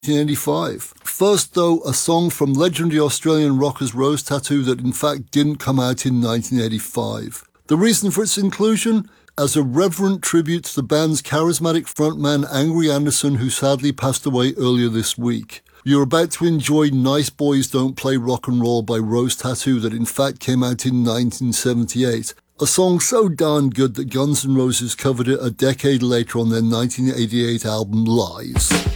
1985. First, though, a song from legendary Australian rockers Rose Tattoo that in fact didn't come out in 1985. The reason for its inclusion? As a reverent tribute to the band's charismatic frontman Angry Anderson, who sadly passed away earlier this week. You're about to enjoy Nice Boys Don't Play Rock and Roll by Rose Tattoo that in fact came out in 1978. A song so darn good that Guns N' Roses covered it a decade later on their 1988 album Lies.